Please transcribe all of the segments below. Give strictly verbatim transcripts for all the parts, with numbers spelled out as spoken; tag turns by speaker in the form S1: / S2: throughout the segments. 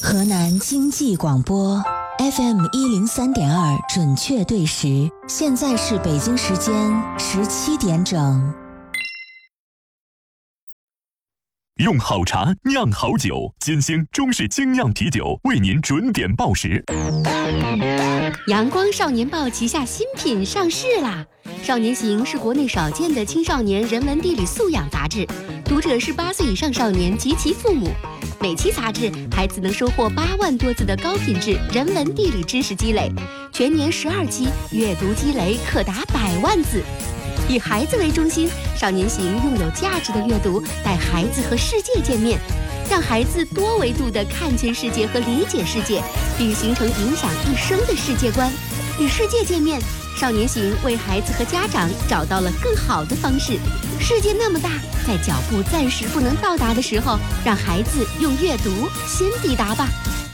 S1: 河南经济广播 F M 一零三点二准确对时，现在是北京时间十七点整。
S2: 用好茶酿好酒，金星中式精酿啤酒为您准点报时。
S3: 阳光少年报旗下新品上市啦！少年行是国内少见的青少年人文地理素养杂志，读者是八岁以上少年及其父母。每期杂志，孩子能收获八万多字的高品质人文地理知识积累，全年十二期，阅读积累可达百万字。以孩子为中心，少年行用有价值的阅读带孩子和世界见面，让孩子多维度地看见世界和理解世界，并形成影响一生的世界观。与世界见面，少年行为孩子和家长找到了更好的方式。世界那么大，在脚步暂时不能到达的时候，让孩子用阅读先抵达吧。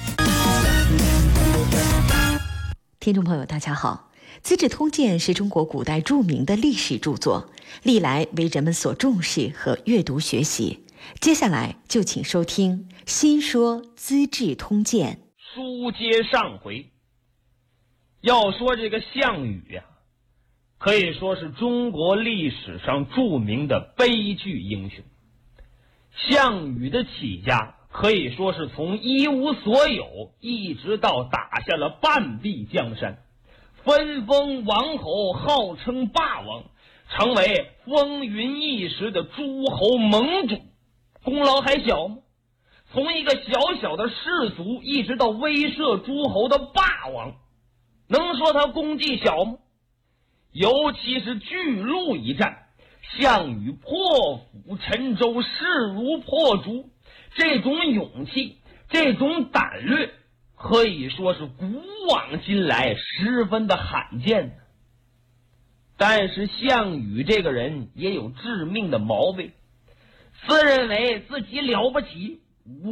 S4: 听众朋友大家好，《资治通鉴》是中国古代著名的历史著作，历来为人们所重视和阅读学习。接下来就请收听《新说资治通鉴》。
S5: 书接上回，要说这个项羽呀、啊，可以说是中国历史上著名的悲剧英雄。项羽的起家可以说是从一无所有，一直到打下了半壁江山，分封王侯，号称霸王，成为风云一时的诸侯盟主，功劳还小吗？从一个小小的士族，一直到威慑诸侯的霸王，能说他功绩小吗？尤其是巨鹿一战，项羽破釜沉舟，势如破竹，这种勇气，这种胆略，可以说是古往今来十分的罕见的。但是项羽这个人也有致命的毛病，自认为自己了不起，